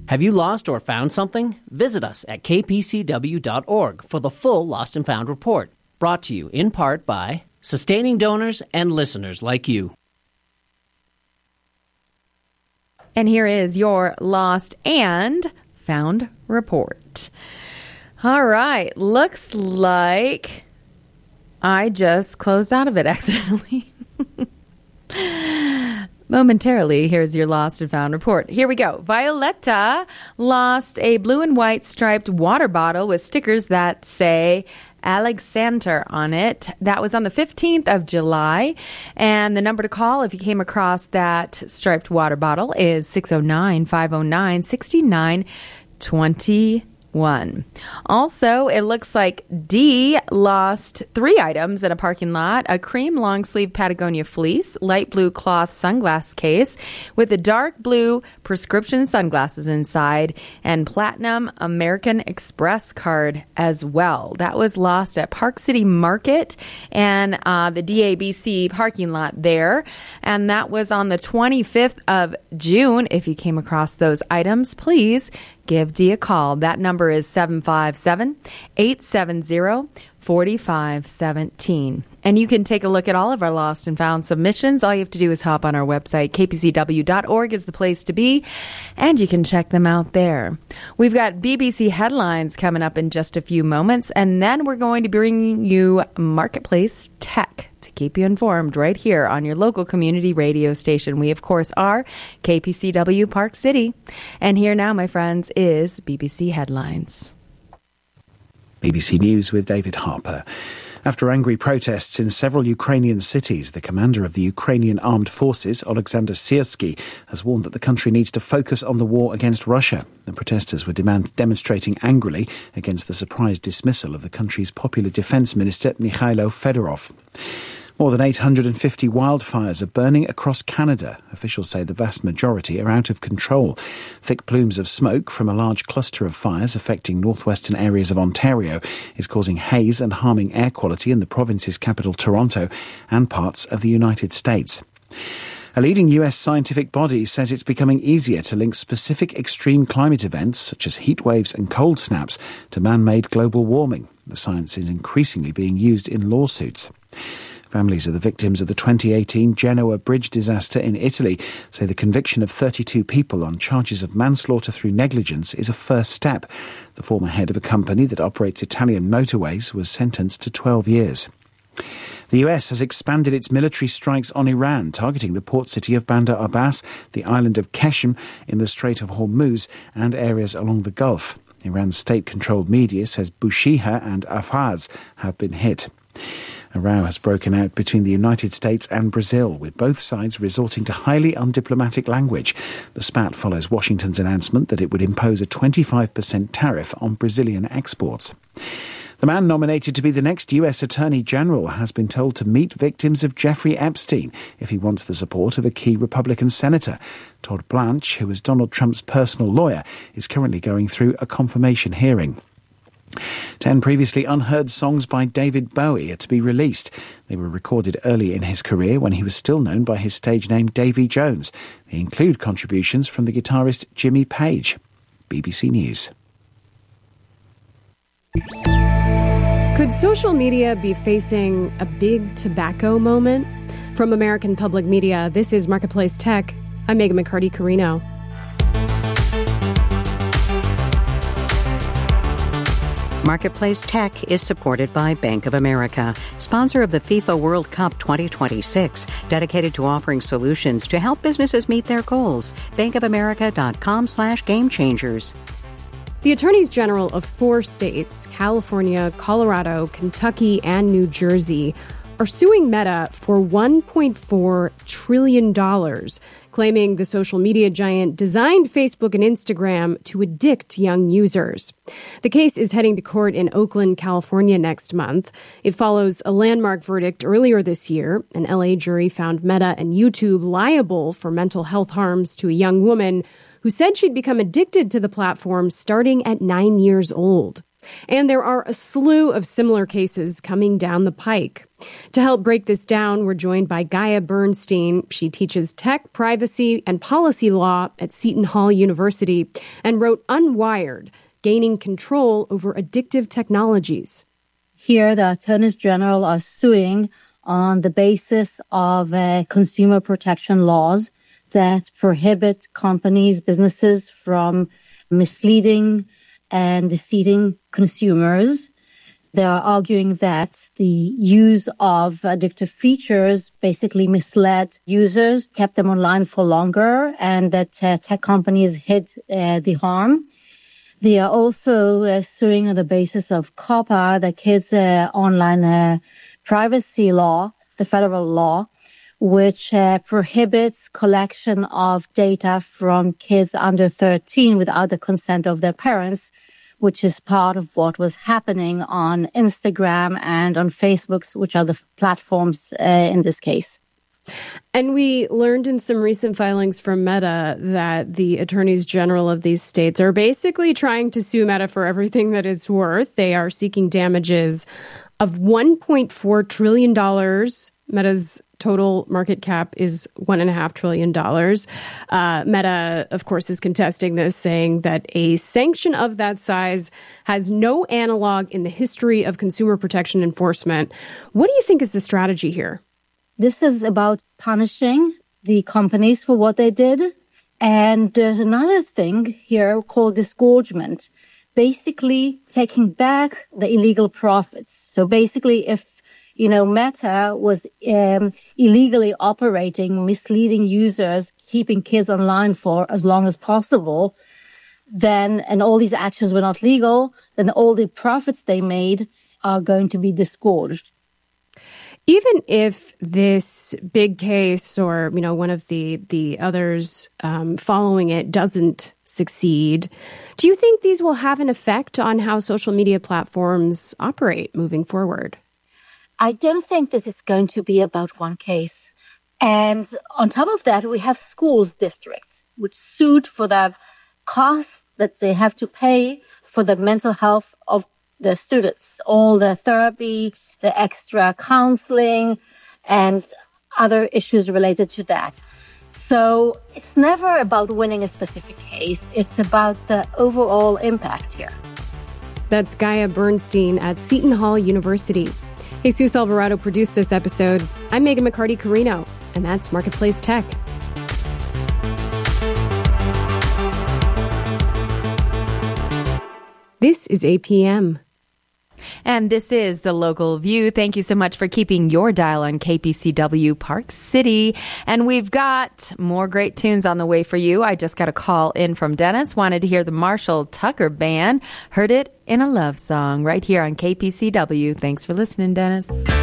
Have you lost or found something? Visit us at kpcw.org for the full Lost and Found report, brought to you in part by sustaining donors and listeners like you. And here is your Lost and Found report. All right, looks like I just closed out of it accidentally. Momentarily, here's your Lost and Found report. Here we go. Violetta lost a blue and white striped water bottle with stickers that say Alexander on it. That was on the 15th of July. And the number to call if you came across that striped water bottle is 609-509-6921. Also, it looks like D lost 3 items in a parking lot: a cream long sleeve Patagonia fleece, light blue cloth sunglass case with a dark blue prescription sunglasses inside, and platinum American Express card as well. That was lost at Park City Market and the DABC parking lot there. And that was on the 25th of June. If you came across those items, please give Dee a call. That number is 757-870-4517. And you can take a look at all of our Lost and Found submissions. All you have to do is hop on our website. kpcw.org is the place to be, and you can check them out there. We've got BBC headlines coming up in just a few moments, and then we're going to bring you Marketplace Tech to keep you informed right here on your local community radio station. We, of course, are KPCW Park City. And here now, my friends, is BBC Headlines. BBC News with David Harper. After angry protests in several Ukrainian cities, the commander of the Ukrainian Armed Forces, Oleksandr Syrsky, has warned that the country needs to focus on the war against Russia. The protesters were demonstrating angrily against the surprise dismissal of the country's popular defence minister, Mikhailo Fedorov. More than 850 wildfires are burning across Canada. Officials say the vast majority are out of control. Thick plumes of smoke from a large cluster of fires affecting northwestern areas of Ontario is causing haze and harming air quality in the province's capital, Toronto, and parts of the United States. A leading US scientific body says it's becoming easier to link specific extreme climate events, such as heat waves and cold snaps, to man-made global warming. The science is increasingly being used in lawsuits. Families of the victims of the 2018 Genoa bridge disaster in Italy say the conviction of 32 people on charges of manslaughter through negligence is a first step. The former head of a company that operates Italian motorways was sentenced to 12 years. The US has expanded its military strikes on Iran, targeting the port city of Bandar Abbas, the island of Qeshm in the Strait of Hormuz, and areas along the Gulf. Iran's state-controlled media says Bushehr and Ahvaz have been hit. A row has broken out between the United States and Brazil, with both sides resorting to highly undiplomatic language. The spat follows Washington's announcement that it would impose a 25% tariff on Brazilian exports. The man nominated to be the next US Attorney General has been told to meet victims of Jeffrey Epstein if he wants the support of a key Republican senator. Todd Blanche, who is Donald Trump's personal lawyer, is currently going through a confirmation hearing. 10 previously unheard songs by David Bowie are to be released. They were recorded early in his career when he was still known by his stage name Davy Jones. They include contributions from the guitarist Jimmy Page. BBC News. Could social media be facing a big tobacco moment? From American Public Media, this is Marketplace Tech. I'm Megan McCarty-Carino. Marketplace Tech is supported by Bank of America, sponsor of the FIFA World Cup 2026, dedicated to offering solutions to help businesses meet their goals. bankofamerica.com/gamechangers. The attorneys general of 4 states, California, Colorado, Kentucky, and New Jersey, are suing Meta for $1.4 trillion, claiming the social media giant designed Facebook and Instagram to addict young users. The case is heading to court in Oakland, California next month. It follows a landmark verdict earlier this year. An LA jury found Meta and YouTube liable for mental health harms to a young woman who said she'd become addicted to the platform starting at 9 years old. And there are a slew of similar cases coming down the pike. To help break this down, we're joined by Gaia Bernstein. She teaches tech, privacy, and policy law at Seton Hall University and wrote Unwired, Gaining Control Over Addictive Technologies. Here, the attorneys general are suing on the basis of consumer protection laws that prohibit companies, businesses from misleading and deceiving consumers. They are arguing that the use of addictive features basically misled users, kept them online for longer, and that tech companies hid the harm. They are also suing on the basis of COPPA, the Kids Online Privacy Law, the federal law, which prohibits collection of data from kids under 13 without the consent of their parents, which is part of what was happening on Instagram and on Facebook, which are the platforms in this case. And we learned in some recent filings from Meta that the attorneys general of these states are basically trying to sue Meta for everything that it's worth. They are seeking damages of $1.4 trillion. Meta's total market cap is $1.5 trillion. Meta, of course, is contesting this, saying that a sanction of that size has no analog in the history of consumer protection enforcement. What do you think is the strategy here? This is about punishing the companies for what they did. And there's another thing here called disgorgement, basically taking back the illegal profits. So basically, if Meta was illegally operating, misleading users, keeping kids online for as long as possible, and all these actions were not legal, then all the profits they made are going to be disgorged. Even if this big case or, one of the others following it doesn't succeed, do you think these will have an effect on how social media platforms operate moving forward? I don't think that it's going to be about one case. And on top of that, we have schools districts which sued for the costs that they have to pay for the mental health of the students, all the therapy, the extra counseling, and other issues related to that. So it's never about winning a specific case. It's about the overall impact here. That's Gaia Bernstein at Seton Hall University. Jesus Alvarado produced this episode. I'm Megan McCarty-Carino, and that's Marketplace Tech. This is APM. And this is The Local View. Thank you so much for keeping your dial on KPCW Park City. And we've got more great tunes on the way for you. I just got a call in from Dennis. Wanted to hear the Marshall Tucker Band. Heard it in a love song right here on KPCW. Thanks for listening, Dennis.